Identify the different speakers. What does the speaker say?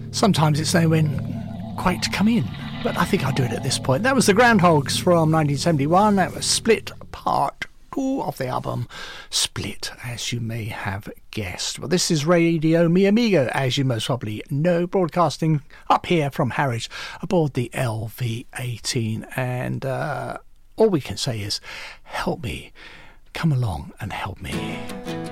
Speaker 1: Sometimes it's knowing quite to come in, but I think I'll do it at this point. That was the Groundhogs from 1971. That was Split Part 2 of the album Split, as you may have guessed. Well, this is Radio Mi Amigo, as you most probably know, broadcasting up here from Harwich aboard the LV18. And all we can say is, help me. Come along and help me.